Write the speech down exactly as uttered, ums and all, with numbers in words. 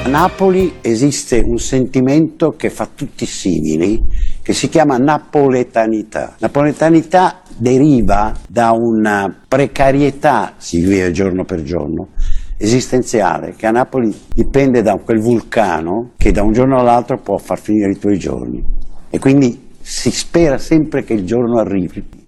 A Napoli esiste un sentimento che fa tutti simili, che si chiama napoletanità. Napoletanità deriva da una precarietà, si vive giorno per giorno, esistenziale, che a Napoli dipende da quel vulcano che da un giorno all'altro può far finire i tuoi giorni. E quindi si spera sempre che il giorno arrivi.